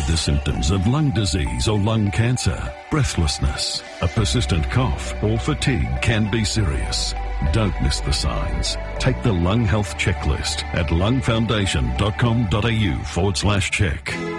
the symptoms of lung disease or lung cancer, breathlessness, a persistent cough or fatigue can be serious. Don't miss the signs. Take the Lung Health Checklist at lungfoundation.com.au/check.